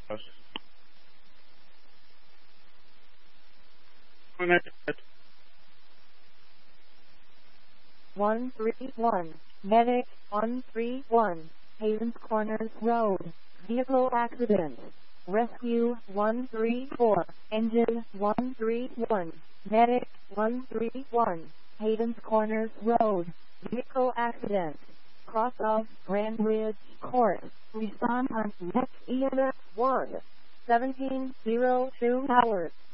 131. Medic 131. Hayden's Corners Road. Vehicle accident. Rescue 134. Engine 131. Medic 131. Hayden's Corners Road. Vehicle accident. Cross of Grand Ridge Court. Respond on next EMS 1. 1702 hours.